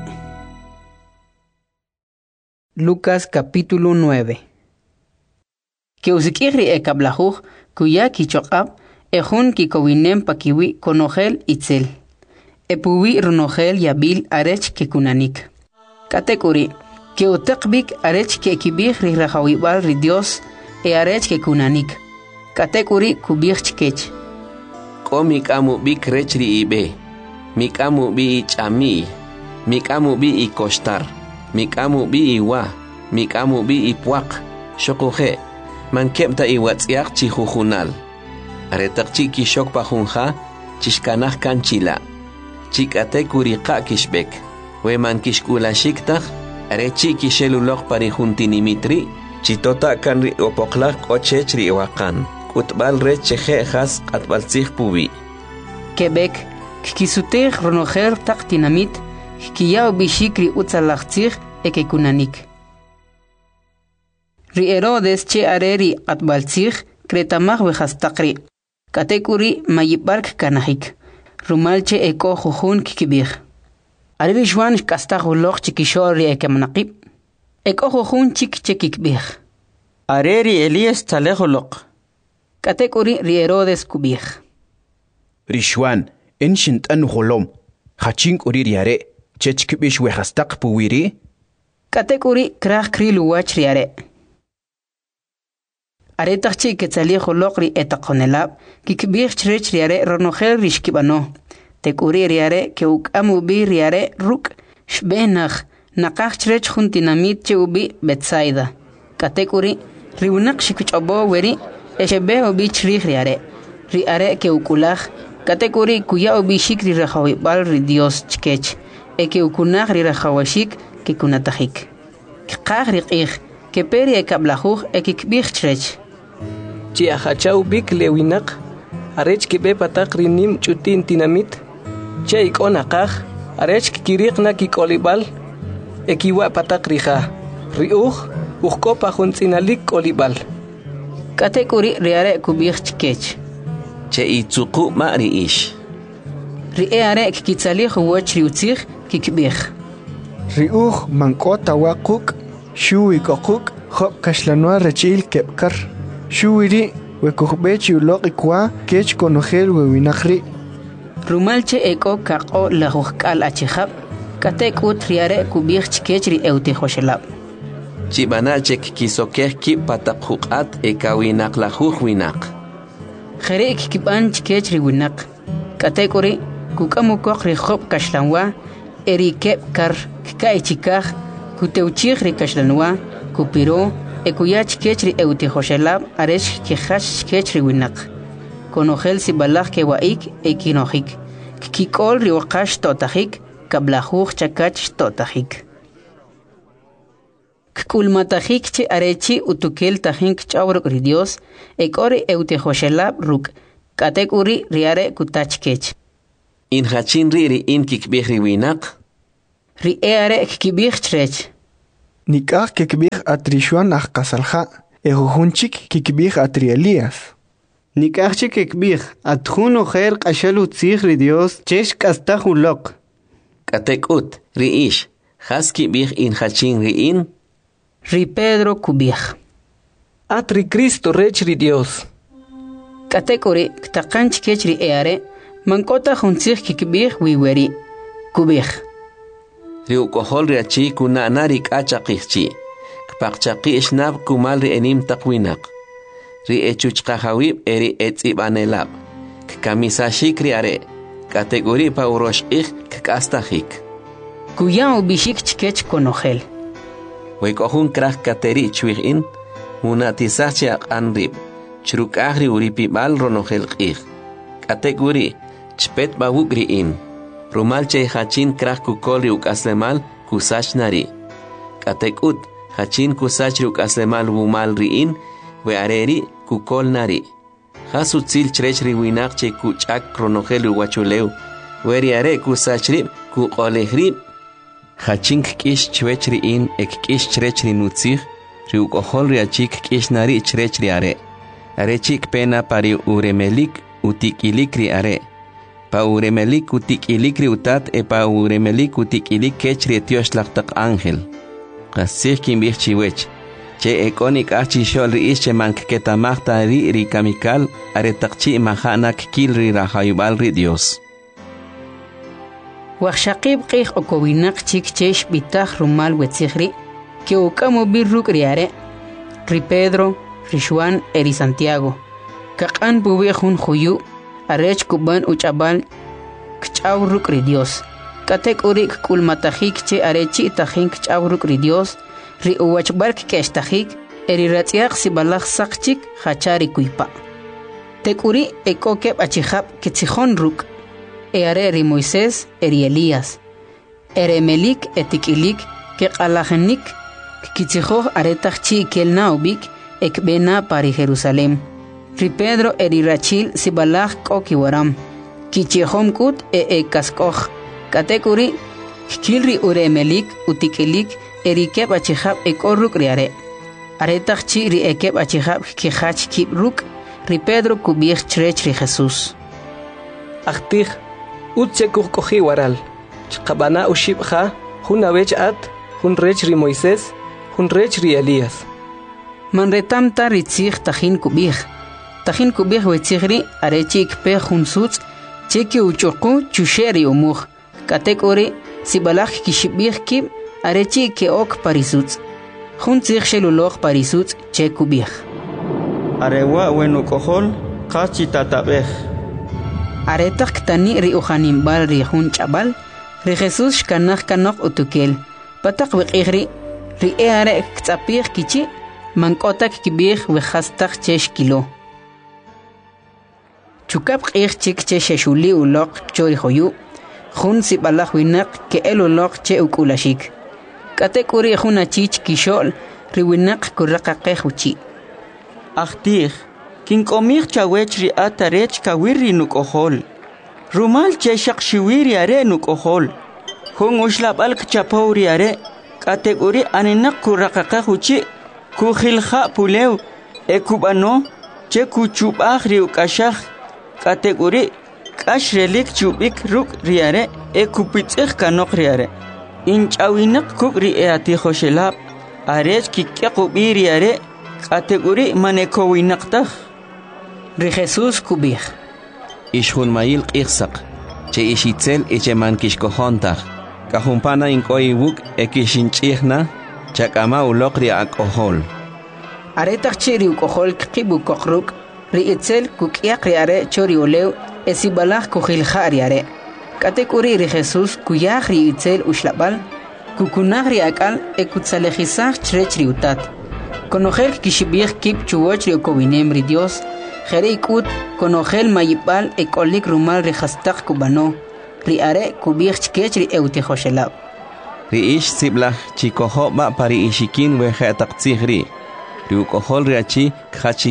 Lucas capítulo 9 Que usikiri ekablajuj kuya kichoqab ejun kikowinem pakiwi konogel itzel epuwi runogel yabil arech kekunanik katekuri que utekbik arech ke kibih ri rahawibal ri Dios arech kekunanik katekuri kubih chkech Ko mikamu bik rech ri ibe mikamu bi chami mikamu bi kostar mikamu bi iwa mikamu bi ipuaq shokuhe man kemta iwatsiaq chihujunal aretaqchi kishok pajunja chishkanaj kanchila chikatekuri qa kishbek we man kishkulashiktaj arechi kishelulok parijuntinimitri chitota kanri opoqlaj qochech ri waqan kutbal recheje has qatbaltzij pubi Quebec kikisutej ronojer taqtinamit kiyaw bishikri utzalajtzij ekekunanik Ri Herodes che areri qatbaltzij kretamaj wejastaqri katekuri mayibark kanajik rumalche eko jujun kikibij Ariri Juan kastajuloq chikishori ekemnaqib eko jujun chik chekikbij Areri Elías talejoloq katekuri ri Herodes kubij Ri Juan enshint an holom khachink uri riare chechkibish wehastaq puwiri katekuri kraj kriluwach riare Aretaqchi ketzalejoloq ri etaqonelab kikbij chrech riare ronojel rishkibano tekuri riare ke ukamu bi riare ruk shbenaj naqaj chrech juntinamit che ubi Betsaida katekuri riunaq shikuchobo weri eshebe ubi chrij riare riare ke ukulaj katekuri kuya ubi shikri rahawibal ri Dios chkech eke ukunaj ri rahawashik ke kunatajik qaj riqij ke peri ekablajuj ekikbij chrech Chi ahachau bik lewinak arech kibe patak rinim chutin tinamit che ikonaqaj arech kiriqna kikolibal ekiwa patak rija riuj ujko pajuntinalik kolibal katekuri riare kubij chkech che itzuqu ma'ri ish riare kikitzalij woch riutzij kikbij riuj mankota waquk shuwi qoquk khob kashlanwa rechil kepkar shuwiri wekujbechi uloqikwa kech konogel wewinajri rumalche eko kaqo lajujkal achijab katekut riare kubij chkech ri eutijoshelab chibanachek kisokej ki pataqjuqat ekawinaq lajuj winaq Jere kikiban chkech ri winaq katekuri kukamukoq ri khob kashlanwa eri kepkar kaichikaj kuteuchij ri kashlanwa kupiro ekuyach kechri eutijoshelab aresh kihash kechri winaq konojel sibalaj ke waik ekinojik kikol ri waqash totajik kablajuj chakach totajik kulmatajik che arechi utukel tajink chawruk ri Dios ekori eutijoshelab ruk katekuri riare kutach kech In hachin ri in kikbih ri winak. Ri are kikbih trech. Nikah kikbih atrishuan kasalha. Ejujunchik kikbih atri Elías. Nikahchi kikbih atjun ojer qashalu tzig ri Dios chesh kastahulok. Katekut ri ish. Has kibih in hachin ri in. Ri Pedro kubih. Atri Cristo rech ri Dios. Katekori ktakanch kech ri are. Mankota juntzig kikbih wiweri. Kubih. Ri ukohol ri achi kuna narik achaqihchi. Kpaqchaqi ishnab kumal ri enim taqwinak. Ri echuchqahawib eri etzibanelab. Kamisashik ri are. Kategori pa uroshqih kastahik. Kuya ubishik chkech konogel. Wekohun krah kateri chwigin. Munatisachia anrib. Chruk agri uripibal ronogel qih. Kategori chpet bawugri in. Rumal che hachin krah kukol ri ukaslemal kusach nari. Katekut hachin kusach ri ukaslemal wumal ri in. We areri kukol nari. Hasutzil chrech ri winak che kuchak ronogel uwachuleu. Weri are kusach rib kukoleh Hachin kish chwech ri in ek kish chrech ri nutzig. Ri ukohol ri achik kish nari chrech ri are. Are chik pena pari uremelik utikilik ri are. Pa uremelik utikilik ri utat e pa uremelik utikilik kech ri etiosh laqtaq ángel. Qasih kimbih chiwech. Che ekonik achi shol ri ish che manketamahta ri kamikal are taqchi mahanak kil ri rahayubal ri Dios. Waqshaqib qih okowinak chik chesh bitah rumal wetzigri. Que ukamo birruk riare. Ri Pedro, ri Juan eri Santiago. Kaqan bubihun juyu. Arech kuban uchabal kchauruk ri Dios. Katek urik kulmatahik che arechi tahin kchauruk ri Dios. Ri uwachbark keshtahik eri ratiaq sibalach sakchik hachari kuipa. Tekuri ekokeb achihab kitzihon ruk. Eare ri Moisés eri Elías. Eremelik etikilik ke qalahenik kitzihoh aretach chi kelna ubik ekbena pari Jerusalem. Ri Pedro eri Rachil sibalach kokiwaram. Kichihom kut kaskoh. Katekuri kilri uremelik utikilik eri keb achihab ekorruk riare. Aretach chi ri ekeb achihab kihach kibruk. Ri Pedro kubih chrech ri Jesús. Achtih utchekuh kohi waral. Chqabana ushibha hunawech at hun rech ri Moisés hun rech ri Elías. Manretamta ritzig tahin kubih. Tahin kubih wetzigri arechik pe hunsutz cheki uchoku chusheri umuh. Katekori sibalach kishibih kib arechi ke ok parisutz. Huntzig shelulog parisutz che kubih. Arewa wenu kohol qachi tatabeh. Aretak tani ri uhanimbal ri hun chabal. Ri Jesús kanach kanok utukel. Patak wiqigri ri eare ktsapih kichi mankotak kibih wehastach chesh kilo. Chukab qih chik che sheshuli ulok chori hoyu. Hun sibalach winak ke el ulok che ukulashik. Katekuri hun achich kishol ri winak kuraqaqeh uchi. Achtih kin komih chawech ri atarech kawiri nukohol. Rumal che shakshiwiri are nukohol. Hun ushlabal kchapauri are. Kategori aninak kuraqaqeh uchi. Kukhilha pulew ekubano che kuchubah ri ukashah. Kategori kashrelik chubik ruk riare ekupitsikh kanok riare. Inchawinak kuk ri eati khoshelab. Arech kikyaqubi riare. Kategori manekowinaqtah. Ri Jesús kubih. Ishun mayil qihsaq. Che ishitzel eche mankishkohontah. Kahumpana inkoiwuk ekishinchihna. Chakama ulokri akohol. Aretach chiri ukohol kibu kokruk. Ri itzel kukiak riare chori olew. Esibalach kuhilha riare. Katekuri ri Jesús kuyah ri itzel ushlabal. Kukunah ri akal ekutsalejisach chrech ri utat. Konogel kishibih kip chuwoch ri okowinem ri Dios. Jere ikut konogel mayipal ekolik rumal ri hastak kubano. Ri are kubih chkech ri eutihoshelab. Ri ish siblah chikoho ba pari ishikin wehe taqtzihri. Ri ukohol ri achi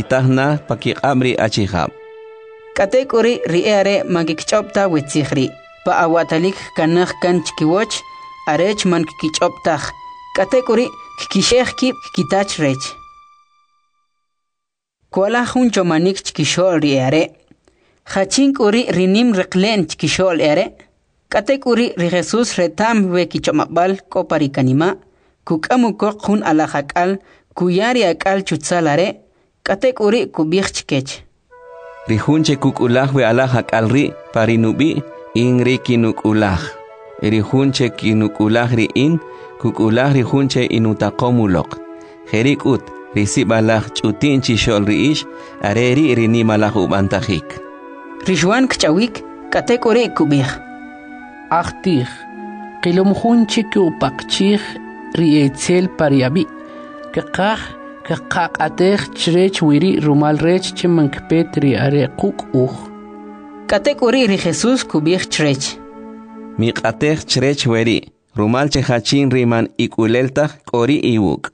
khachitahna pakiqamri achihab. Katekuri ri are magikchopta wetzihri. pa awatalik kanaj kan chikiwoch arech man kichoptaj katekuri kishej kib kitach rech kola hun chomanik chikishol ri are hachink uri rinim reklen chikishol are katekuri ri Jesus retam we kichomabal koparikanima kukamuko hun alahakal kuyari akal chutsalare katekuri kubich chikech Rihunche kukulah we alahak alri parinubi inri kinukulah. Rihunche kinukulah ri in kukulah rihunche inutakomulok. Herikut risibalah chutin chishol riish areri rinimalah ubantahik. Rishwan kchawik katekori kubih. Achtih kilumhunche kupakchih rietzel pariabi. Kekah Kakateh chrech wiri rumal rech chimang petri are kuk Katekuri ri Jesus kubich chrech. Miqateh chrech wiri rumal chehachin riman ikuleltah kori iwuk.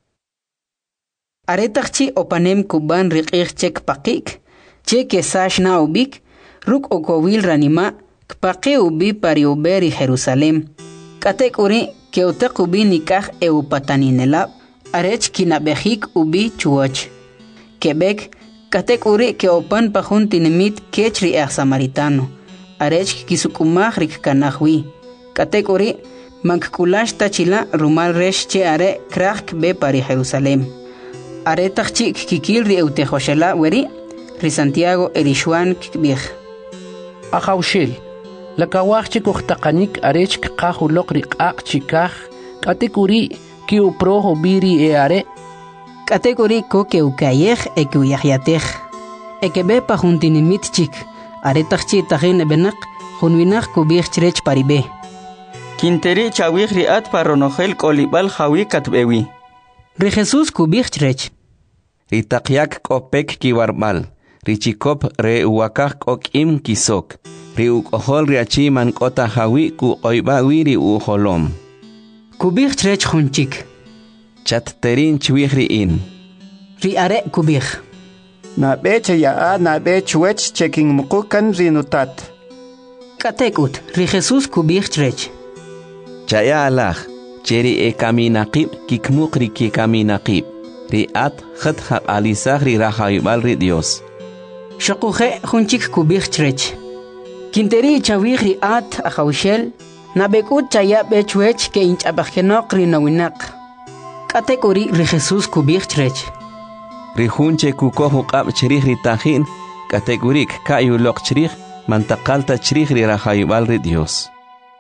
Aretachchi opanem kuban riqih chek pakik, che kesash na ubik, ruk okowil ranima, kpaqe ubi pari uberi Jerusalem. Katekuri keutek ubi nikah eupataninelab. Arech kinabehik ubi chuach. Quebec, katek uri ke opan pahun tinimit kechri samaritano. Arech kisukumah rik kanahwi. Katek uri mankulash tachila rumal resh che are krach be pari Jerusalem. Are tachchi kikil ri eutejoshela weri, ri Santiago erishuan kikbih. Ahaushil, la kawachchi kuchtakanik arech kakahulok rik chikah, katek uri Kiu proho biri are kategori ko ke ukayeh e ku yahyateh e ke be pa juntinimit chik are tachchi tahin benak junwinak ku bih chrech paribe Kinteri chawih riat paronojel kolibal jawi katbewi Ri Jesus ku bih chrech Ritaqyak kopek kiwarbal Richikop re uwakak okim kisok Ri ukohol riachi man kota jawi ku oiba wiri uholom Kubih chrech hunchik. Chat terin chwihri in. Ri are kubih. Na beche ya na bech wech checking mukukan rinutat. Katekut, ri Jesus kubih chrech. Chaya alah, cheri e kaminaqib kikmuk ri ki kaminaqib. Ri at khat haq alisah ri rahayubal ri Dios. Shakuhe hunchik kubih chrech. Kinteri chawih ri at ahawshel. Nabekut chaya bechwech ke inch abakhenok rinawinak. Katekori ri Jesus kubich chrech. Rihunche kukohu qab chrih ritahin, kategorik kayulok chrih, mantakalta chrih ri rahayubal ri Dios.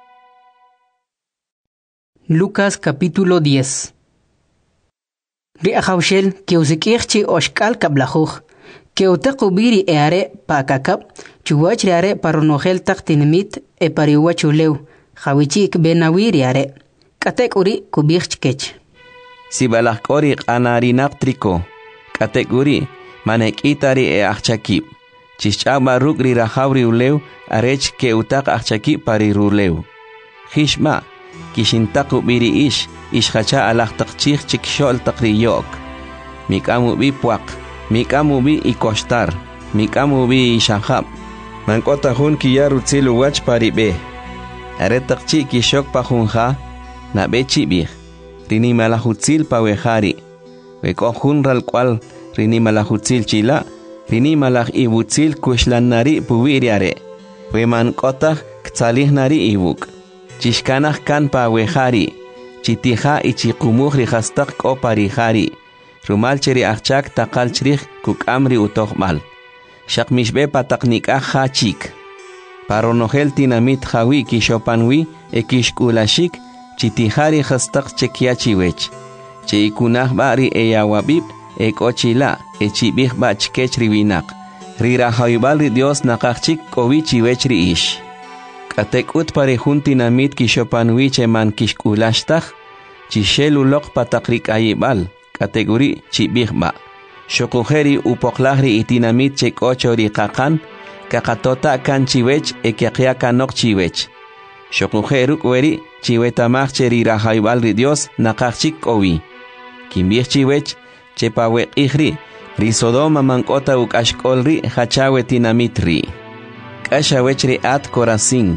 Lucas capítulo 10. Ri ahawshel ke usikirchi oshkal kablajuj, ke utakubiri eare pakakab, chuwach are paronogel taktinimit e pariwachuleu. Hawichik benawiri are. Katek uri kubich kech. Sibalak ori anarinak triko. Katek uri manek itari e achakip. Chichaba rukri rahavri uleu arech ke utak achakip pari ruleu. Hishma kishintaku biri ish hacha alak takchich chikshol takriyok. Mikamu bi puak. Mikamu bi ikostar. Mikamu bi ishahab. Mankota hun kiyaru tsilu wach pari be. Aretakchi kishok pahunja na bechi bih rini malahutzil pawehari wekohun ral cual rini malahutzil chila rini malah ibutzil kushlanari puwiriare weman kotah ktalihnari ibuk chishkanah kan pawehari chitija ichikumuh rihastak ko parihari rumal cheri achak takal chrih kukamri utohmal shakmishbe pataknikah hachik Paronogel tinamit jawi kishopanwi e kishkulashik chitihari hastak chekiachiwech. Che ikunah bari e yawabib e kochila e chibih bach kechriwinak. Rira haibal Dios nakachik kowichiwech riish. Katek ut parejun tinamit kishopanwi che man kishkulashtach. Chishelulok patakrik ayibal. Kategori chibih ba. Shokujeri upoklahri itinamit che kochori kakan. Kakatota kan chiwech e kiakia kanok chiwech. Shokujeruk weri chiwetamach cheri rahaibal ri Dios nakachik owi. Kimbich chiwech chepawe ihri ri Sodoma mankota ukashkolri hachawe tinamitri. Kashawech ri at Corazín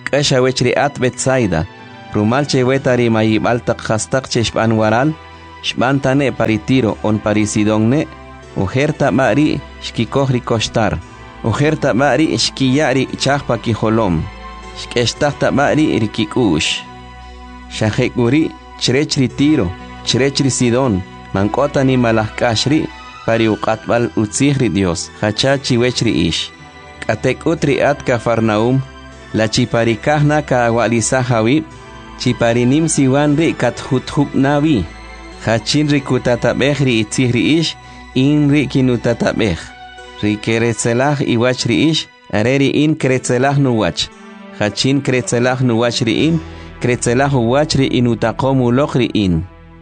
kasha wechri at Betsaida rumal che wetari mayibal tak khastak che shban waral shban tane paritiro on parisidongne ujerta mari shkikohri kostar ujerta mari shkiyari chahpa kiholom shkestakta mari rikikush shahekuri chirechri tiro chirechri sidon mankota ni malahkashri pari uqatbal utzihri Dios hachachi wechri ish katek utri at Cafarnaum la chiparikahna ka awalisa hawi chiparinim siwanri kathuthub nawi hachinri kutatabehri itzihri ish inri kinutatabeh rikeretzelah iwachri ish areri in kretzelah nuwach hachin kretzelah nuwachri in kretzelah uwachri inutaqomu lokhri in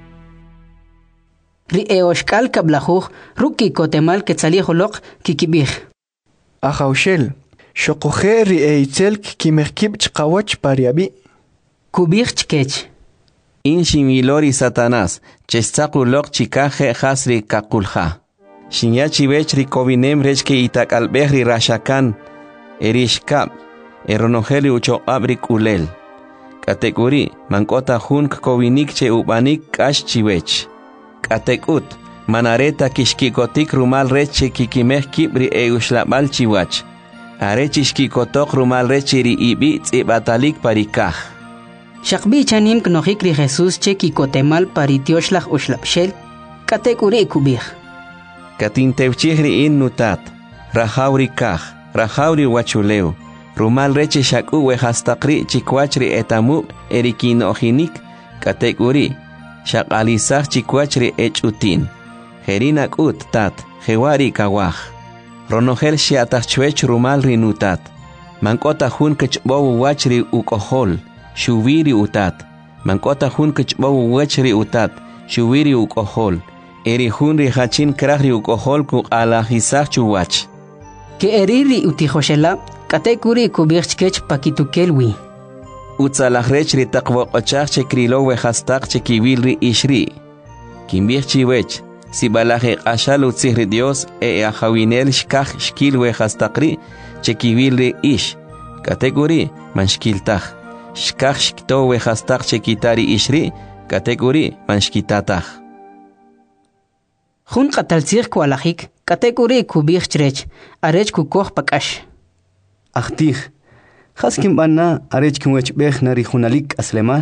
ri eoshkal kablajuj ruki kotemal ketzaliejolok kikibij Ajaushel shokoje ri eitzel kimerkib chqawach pariabi kubij chkech in shimilori Satanás chestakulok chikaje hasri kakulja shinyachi bechri kobinem rechke itakalbehri rashakan erishkab eronojeli ucho abrik ulel kategori mankota hunk kobinik che ubanik kash chiwech katekut manareta kishkikotik rumal reche kikimeh kibri eushlabal chiwach arechishkikotok rumal rechiri ibi tsibatalik parikaj shakbi chanim knohikri Jesús che kikotemal paritioshlah ushlabshel katekuri kubij katintewchihri in nutat rahauri kaj rahauri wachuleu rumal reche shaku wehastakri chikwachri etamu erikinohinik katekuri shaqalisaj chikwachri echutin Herinak ut tat, hewari kawaj. Ronogel shiatachwech rumal rinutat. Mankota hun kechbow wachri ukohol, shuviri utat. Mankota hun kechbow wachri utat, shuviri ukohol. Eri hun rihachin krahri ukohol kuk alajisach chuwach. Ke eriri utijoshela, katekuri kubirchkech pakitukelwi. Utzalahrechri takwaqachach chekrilo wehastak chekivilri ishri. Kimbirchiwech. Si balaje ashal utzihri Dios ajawinel shkaj shkil wehastakri chekivilri ish kategori man shkiltaj shkaj shkto wehastak chekitari ishri kategori man shkitataj Jun qataltzij kwalajik kategori kubij chrech arech kukoj pakash Achtij khaskim banna arech kinwech beh nari junalik aslemal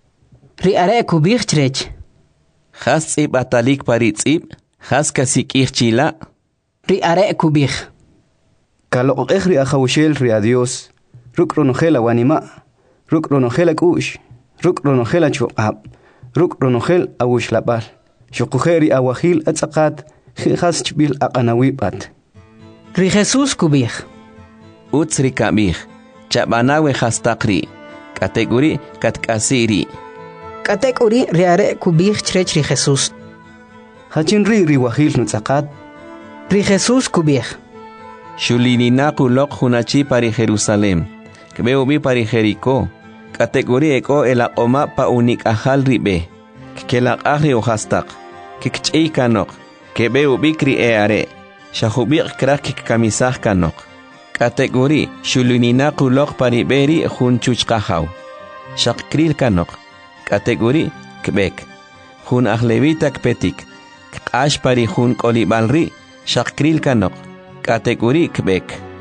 ri are kubij chrech Khas tsib atalik paritsib, khas kasik irchila. Ri are kubij. Kalo ri ajawshel ri a Dios. Ruk ronogela wanima. Ruk ronogela kush. Ruk ronogela chuqab. Ruk ronogel awushlabal. Shukujeri awahil atzaqat. Khas chbil aqanawibat. Ri Jesús kubij. Utsri kabij. Chabanawe hastakri. Kategori katkasiri. Katekuri riare kubij chrech ri Jesús. Hachin ri wahil nutzaqat. Ri Jesús kubij. Shulinina kulok hunachi pari Jerusalem. Kbeu bi pari Jericó. Kategori eko el aqoma pa unik ahal ribe. Kelak ahri ohastak. Kikchei kanok. Kbeu bi kri eare. Shahubik krak kikamisah kanok. Kategori shulinina kulok pari beri hunchuchkahaw. Shakkril kanok. Kategori Quebec. Jun ahlevita kpetik. Kash pari jun kolibalri. Shakril kanok. Kategori Quebec.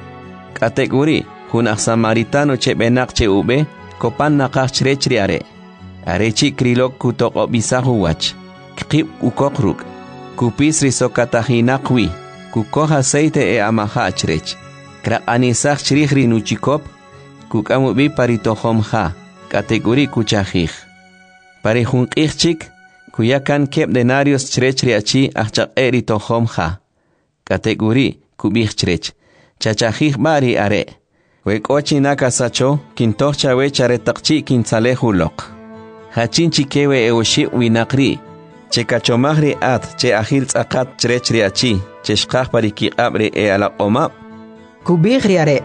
Kategori jun samaritano che benak che ube. Kopan nakach chrechriare. Arechi krilok kutok obisahu wach. Kip ukokruk. Kupis risokatahinakwi. Kukoh aceite amaha chrech. Krak anisach chrihri nuchikop. Kukamubi paritohomha. Kategori kuchajij. Pare junqihchik, kuyakan kep denarios chrechriachi achak eri tohomja. Kategori kubich chrech. Chachajij bari are. Wekochi naka sacho, kintocha wechare takchi kinsalehulok. Hachinchi kewe eoshi winakri. Che kachomahri at, che ahil tzakat chrechriachi, che shkaj pariki abre ala omap. Kubich riare.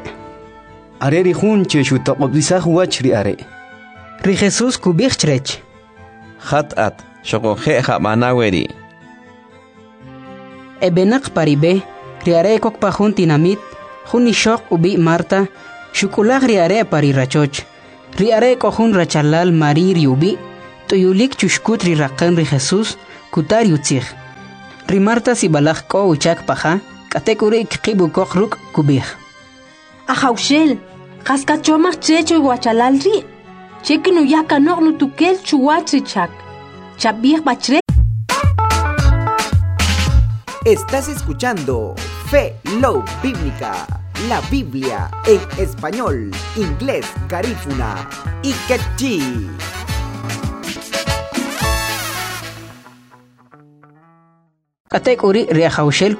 Are ri jun che shutaqobisah wachri are. Ri Jesús kubich chrech. Khatat, shokoje jamanaweri. Ebenak paribe, riare kok pajun tinamit, jun ishok ubi Marta, shukulag riare parirachoch, Riare kohun rachalal marir yubi, tuyulik chushkut ri raqan ri Jesús, kutar yutzig. Rimarta si balak ko uchak paja, katekuri kibu kokruk kubih. Ajaushel, kaskachomak checho guachalalri, chekinu yaka no tukel chuachichak, chabih bachre. Estás escuchando Fe Love Bíblica, la Biblia en español, inglés, garífuna y quechí. Katekuri riajaushel